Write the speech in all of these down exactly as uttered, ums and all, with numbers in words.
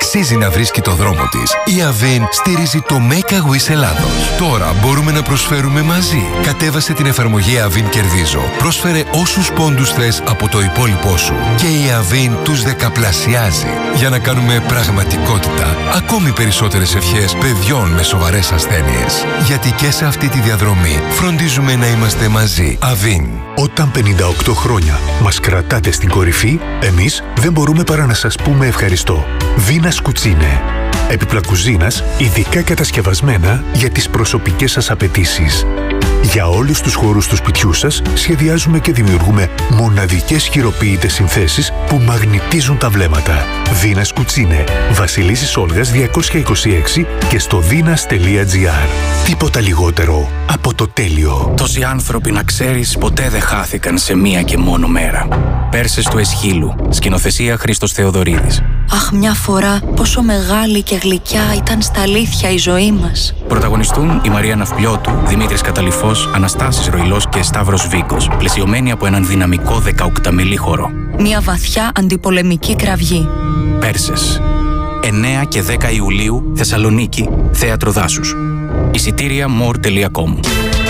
αξίζει να βρίσκει το δρόμο της. Η Avin στηρίζει το Make a Wish Ελλάδος. Τώρα μπορούμε να προσφέρουμε μαζί. Κατέβασε την εφαρμογή Avin Κερδίζω. Πρόσφερε όσους πόντους θες από το υπόλοιπό σου. Και η Avin τους δεκαπλασιάζει. Για να κάνουμε πραγματικότητα ακόμη περισσότερες ευχές παιδιών με σοβαρές ασθένειες. Γιατί και σε αυτή τη διαδρομή φροντίζουμε να είμαστε μαζί. Avin. Όταν πενήντα οκτώ χρόνια μας κρατάτε στην κορυφή, εμείς δεν μπορούμε παρά να σας πούμε ευχαριστώ. Βίνας Κουτσίνε. Έπιπλα κουζίνας, ειδικά κατασκευασμένα για τις προσωπικές σας απαιτήσεις. Για όλους τους χώρους του σπιτιού σας σχεδιάζουμε και δημιουργούμε μοναδικές χειροποίητες συνθέσεις που μαγνητίζουν τα βλέμματα. Βίνας Κουτσίνε. Βασιλίσσης Όλγας διακόσια είκοσι έξι και στο βίνας τελεία τζι άρ. Τίποτα λιγότερο από το τέλειο. Τόσοι άνθρωποι, να ξέρεις, ποτέ δεν χάθηκαν σε μία και μόνο μέρα. Πέρσες του Εσχύλου. Σκηνοθεσία Χρήστος Θεοδωρίδης. Αχ, μια φορά πόσο μεγάλη και γλυκιά ήταν στα αλήθεια η ζωή μας. Πρωταγωνιστούν η Μαρία Ναυπλιώτου, Δημήτρης Καταλυφός, Αναστάσης Ροϊλός και Σταύρος Βίκος, πλαισιωμένοι από έναν δυναμικό δεκαοκταμελή χορό. Μια βαθιά αντιπολεμική κραυγή. Πέρσες. εννέα και δέκα Ιουλίου, Θεσσαλονίκη, Θέατρο Δάσους. Εισιτήρια more τελεία com.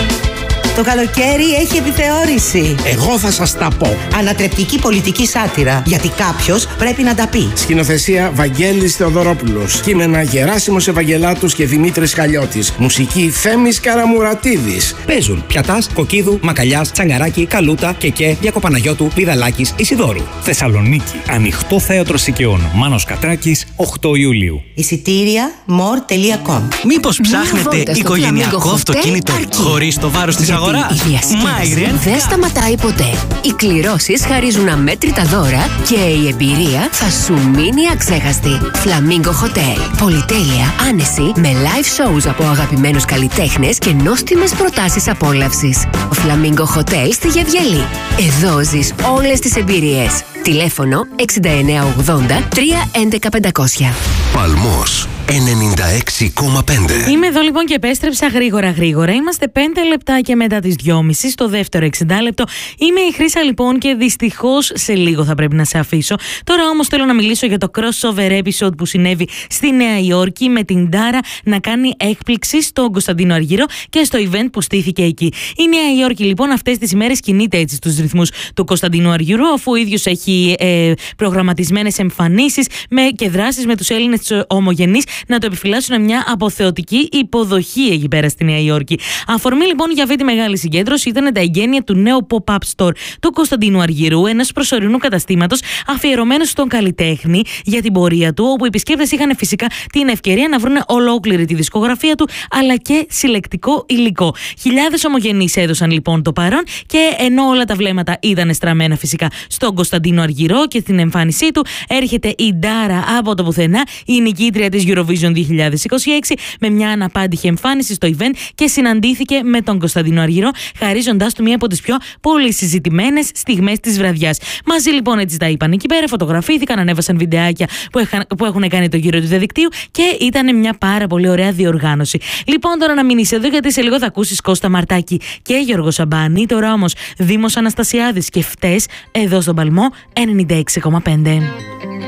Το καλοκαίρι έχει επιθεώρηση. Εγώ θα σας τα πω. Ανατρεπτική πολιτική σάτυρα. Γιατί κάποιος πρέπει να τα πει. Σκηνοθεσία Βαγγέλης Θεοδωρόπουλος. Κείμενα Γεράσιμος Ευαγγελάτος και Δημήτρης Χαλιώτης. Μουσική Θέμης Καραμουρατίδης. Παίζουν Πιατάς, Κοκκίδου, Μακαλιάς, Τσαγκαράκη, Καλούτα, Κεκέ, Διακοπαναγιώτου, Πηδαλάκης, Ισιδώρου. Θεσσαλονίκη. Ανοιχτό θέατρο Σικαιών. Μάνος Κατράκης, οκτώ Ιουλίου. Εισιτήρια more τελεία com. Μήπως ψάχνετε οικογενειακό αυτοκίνητο χωρίς το βάρος της αγοράς? Η διασκέδαση δεν σταματάει ποτέ. Οι κληρώσεις χαρίζουν αμέτρητα δώρα και η εμπειρία θα σου μείνει αξέχαστη. Flamingo Hotel. Πολυτέλεια, άνεση, με live shows από αγαπημένους καλλιτέχνες και νόστιμες προτάσεις απόλαυσης. Flamingo Hotel στη Γεβγελή. Εδώ ζεις όλες τις εμπειρίες. Τηλέφωνο εξήντα εννέα ογδόντα τρία έντεκα πεντακόσια. Παλμός ενενήντα έξι κόμμα πέντε. Είμαι εδώ λοιπόν και επέστρεψα γρήγορα γρήγορα. Είμαστε πέντε λεπτά και μετά τις δυόμιση στο δεύτερο εξήντα λεπτό. Είμαι η Χρύσα λοιπόν και δυστυχώς σε λίγο θα πρέπει να σε αφήσω. Τώρα όμως θέλω να μιλήσω για το crossover episode που συνέβη στη Νέα Υόρκη με την Ντάρα να κάνει έκπληξη στον Κωνσταντίνο Αργυρό και στο event που στήθηκε εκεί. Η Νέα Υόρκη λοιπόν αυτές τις ημέρες κινείται έτσι στους ρυθμούς του Κωνσταντίνου Αργυρού, αφού ο ίδιος έχει ε, προγραμματισμένες εμφανίσεις με, και δράσεις με τους Έλληνες ομογενείς να το επιφυλάσσουν μια αποθεωτική υποδοχή εκεί πέρα στη Νέα Υόρκη. Αφορμή λοιπόν για αυτή τη μεγάλη συγκέντρωση ήταν τα εγγένεια του νέου pop-up store του Κωνσταντίνου Αργυρού, ενός προσωρινού καταστήματος αφιερωμένου στον καλλιτέχνη για την πορεία του, όπου οι επισκέπτες είχαν φυσικά την ευκαιρία να βρουν ολόκληρη τη δισκογραφία του αλλά και συλλεκτικό υλικό. Χιλιάδες ομογενείς έδωσαν λοιπόν το παρόν και ενώ όλα τα βλέμματα ήταν στραμμένα φυσικά στον Κωνσταντίνο Αργυρό και στην εμφάνισή του, έρχεται η Ντάρα από το πουθενά, η νικήτρια της Eurovision δύο χιλιάδες είκοσι έξι, με μια αναπάντηχη εμφάνιση στο event και συναντήθηκε με τον Κωνσταντίνο Αργυρό, χαρίζοντάς του μία από τις πιο πολύ συζητημένες στιγμές της βραδιάς. Μαζί λοιπόν έτσι τα είπαν εκεί πέρα, φωτογραφήθηκαν, ανέβασαν βιντεάκια που, έχαν, που έχουν κάνει το γύρο του διαδικτύου και ήταν μια πάρα πολύ ωραία διοργάνωση. Λοιπόν, τώρα να μείνεις εδώ γιατί σε λίγο θα ακούσεις Κώστα Μαρτάκη και Γιώργο Σαμπάνη. Τώρα όμως Δήμος Αναστασιάδης και Φτές εδώ στον Παλμό ενενήντα έξι κόμμα πέντε.